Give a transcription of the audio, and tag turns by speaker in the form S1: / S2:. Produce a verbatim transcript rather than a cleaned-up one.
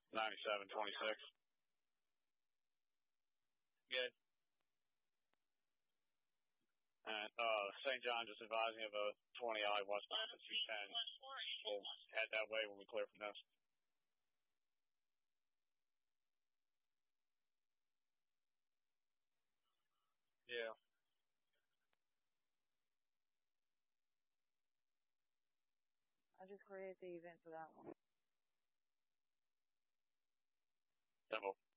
S1: ninety-seven twenty-six.
S2: Good.
S1: And uh, Saint John just advising of a twenty I westbound at two ten. We'll head that way when we clear from this.
S2: Yeah.
S3: I just created the event for that one.
S1: Simple.